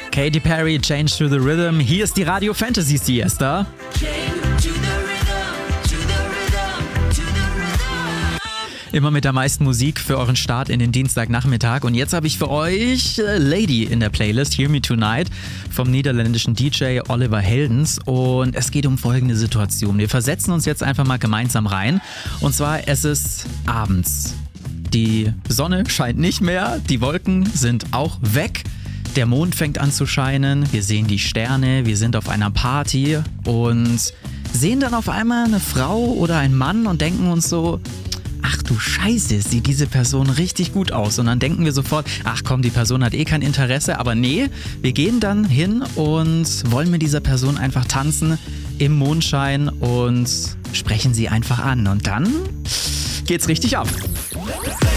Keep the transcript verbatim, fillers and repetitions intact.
Katy Perry, Change to the Rhythm. Hier ist die Radio Fantasy Siesta. Immer mit der meisten Musik für euren Start in den Dienstagnachmittag. Und jetzt habe ich für euch Lady in der Playlist, Hear Me Tonight, vom niederländischen D J Oliver Heldens. Und es geht um folgende Situation. Wir versetzen uns jetzt einfach mal gemeinsam rein. Und zwar, es ist abends. Die Sonne scheint nicht mehr, die Wolken sind auch weg. Der Mond fängt an zu scheinen, wir sehen die Sterne, wir sind auf einer Party und sehen dann auf einmal eine Frau oder einen Mann und denken uns so, ach du Scheiße, sieht diese Person richtig gut aus. Und dann denken wir sofort, ach komm, die Person hat eh kein Interesse. Aber nee, wir gehen dann hin und wollen mit dieser Person einfach tanzen im Mondschein und sprechen sie einfach an. Und dann geht's richtig ab.